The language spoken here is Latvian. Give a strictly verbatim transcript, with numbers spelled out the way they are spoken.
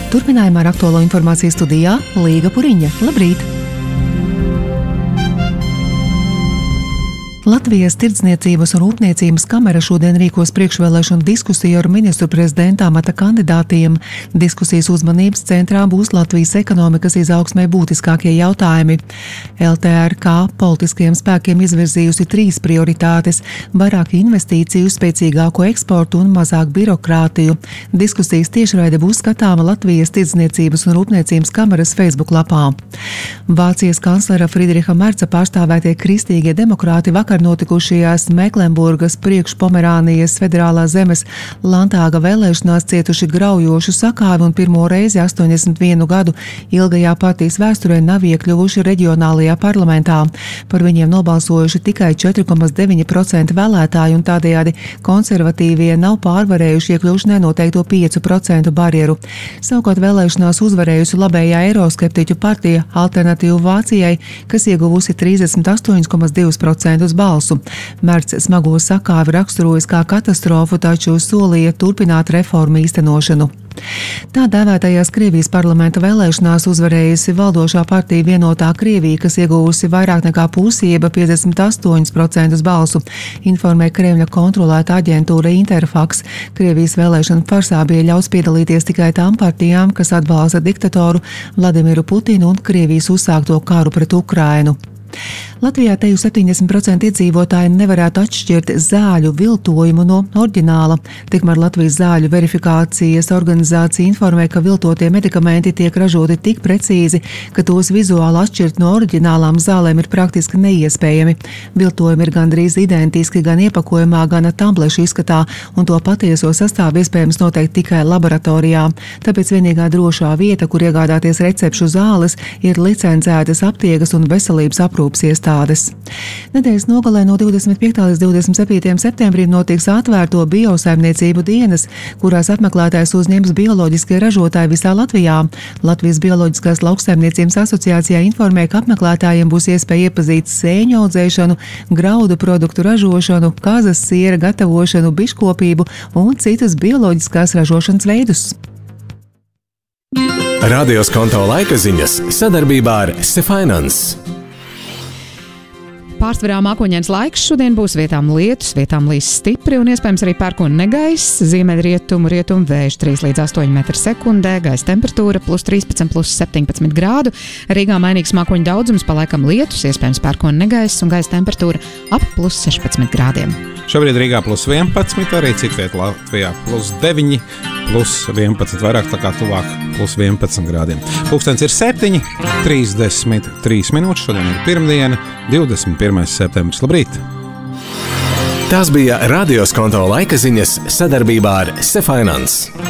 Turpinājumā ar aktuālo informāciju studijā Līga Puriņa. Labrīt! Latvijas Tirdzniecības un Rūpniecības kamera šodien rīkos priekšvēlēšanu diskusiju ar ministru prezidenta amata kandidātiem. Diskusijas uzmanības centrā būs Latvijas ekonomikas izaugsmē būtiskākie jautājumi. L T R K politiskajiem spēkiem izvirzījusi trīs prioritātes – vairāk investīciju, spēcīgāko eksportu un mazāk birokrātiju. Diskusijas tiešraide būs skatāma Latvijas Tirdzniecības un Rūpniecības kameras Facebook lapā. Vācijas kanclera Friedriha Merca pārstāvētie kristīgie demokrāti vakar notikušajās Meklenburgas priekšpomerānijas federālās zemes Landtāga vēlēšanās cietuši graujošu sakāvi un pirmo reizi astoņdesmit vienu gadu ilgajā partijas vēsturē nav iekļuvuši reģionālajā parlamentā. Par viņiem nobalsojuši tikai četri komats deviņi procenti vēlētāji un tādējādi konservatīvie nav pārvarējuši iekļūšanai noteikto piecu procentu barjeru. Savukārt vēlēšanās uzvarējusi labējā eiroskeptiķu partija Alternatīva Vācijai, kas ieguvusi trīsdesmit astoņus komats divus procentus balsu. Mercs smago sakāvi raksturojas kā katastrofu, taču solīja turpināt reformu īstenošanu. Tā dēvētajās Krievijas parlamenta vēlēšanās uzvarējusi valdošā partija Vienotā Krievija, kas ieguvusi vairāk nekā pusi, jeb piecdesmit astoņus procentus balsu, informē Kremļa kontrolēta aģentūra Interfax. Krievijas vēlēšanu farsā bija ļauts piedalīties tikai tām partijām, kas atbalsta diktatoru Vladimiru Putinu un Krievijas uzsākto karu pret Ukrainu. Latvijā teju septiņdesmit procenti iedzīvotāji nevarētu atšķirt zāļu viltojumu no oriģināla. Tikmēr Latvijas zāļu verifikācijas organizācija informē, ka viltotie medikamenti tiek ražoti tik precīzi, ka tos vizuāli atšķirt no oriģinālām zālēm ir praktiski neiespējami. Viltojumi ir gandrīz identiski gan iepakojumā, gan tablešu izskatā, un to patieso sastāvu iespējams noteikt tikai laboratorijā. Tāpēc vienīgā drošā vieta, kur iegādāties recepšu zāles, ir licencētas aptiekas un veselības aprūpes iestādes. Nedēļas nogalē no divdesmit piektā līdz divdesmit septītajam septembrim notiks atvērto biosaimniecību dienas, kurās apmeklētājs uzņems bioloģiskie ražotāji visā Latvijā. Latvijas Bioloģiskās lauksaimniecības asociācijā informē, ka apmeklētājiem būs iespēja iepazīt sēņu audzēšanu, graudu produktu ražošanu, kazas siera gatavošanu, biškopību un citus bioloģiskās ražošanas veidus. Radio Skonto laika ziņas sadarbībā ar Sefinance. Pārsvarā mākoņains laiks šodien būs, vietām lietus, vietām līs stipri un iespējams arī pērkona negaiss, ziemeļrietumu, rietumu vējš trīs līdz astoņi metri sekundē, gaisa temperatūra plus trīspadsmit, plus septiņpadsmit grādu. Rīgā mainīgs mākoņu daudzums, palaikam lietus, iespējams pērkona negaiss un gaisa temperatūra ap plus sešpadsmit grādiem. Šobrīd Rīgā plus vienpadsmit, arī citviet Latvijā plus deviņi, plus vienpadsmit, vairāk tā kā tuvāk plus vienpadsmit grādiem. Pulkstens ir septiņi, trīsdesmit trīs minūtes, šodien ir pirmdiena, divdesmit pirmais septembris. Labrīt! Tās bija Radio Skonto laika ziņas sadarbībā ar Sefinance.